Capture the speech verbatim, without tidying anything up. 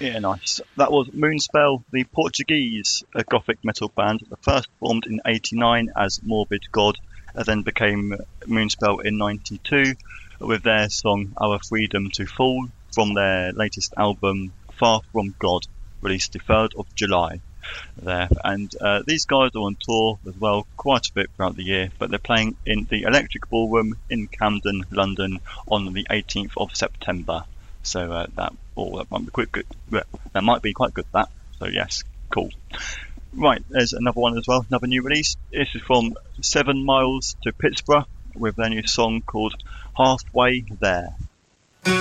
Yeah, nice. That was Moonspell, the Portuguese uh, gothic metal band that first formed in eighty-nine as Morbid God, and then became Moonspell in ninety-two with their song Our Freedom to Fall from their latest album Far From God, released the third of July. There, and uh, these guys are on tour as well quite a bit throughout the year, but they're playing in the Electric Ballroom in Camden, London on the eighteenth of September. So uh, that, oh, that might be quite good. That might be quite good. That. So yes, cool. Right, there's another one as well, another new release. This is from Seven Miles to Pittsburgh with their new song called Halfway There.